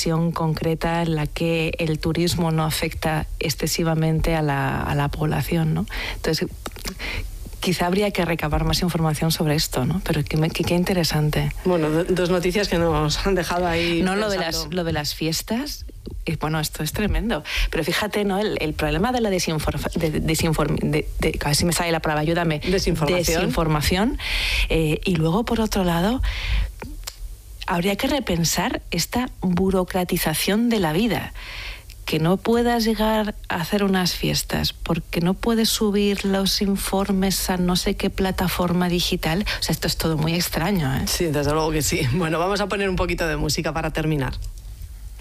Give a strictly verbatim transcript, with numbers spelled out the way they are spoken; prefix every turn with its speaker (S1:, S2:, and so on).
S1: región concreta en la que el turismo no afecta excesivamente a la, a la población, ¿no? Entonces, quizá habría que recabar más información sobre esto, ¿no? Pero qué, qué, qué interesante.
S2: Bueno, dos noticias que nos han dejado ahí.
S1: No, lo de las, lo de las fiestas, eh, bueno, esto es tremendo. Pero fíjate, ¿no? El, el problema de la desinformación, de, desinform, de, de, a ver si me sale la palabra, ayúdame.
S2: Desinformación.
S1: Desinformación. Eh, y luego, por otro lado, habría que repensar esta burocratización de la vida. Que no puedas llegar a hacer unas fiestas porque no puedes subir los informes a no sé qué plataforma digital. O sea, esto es todo muy extraño, ¿eh?
S2: Sí, desde luego que sí. Bueno, vamos a poner un poquito de música para terminar.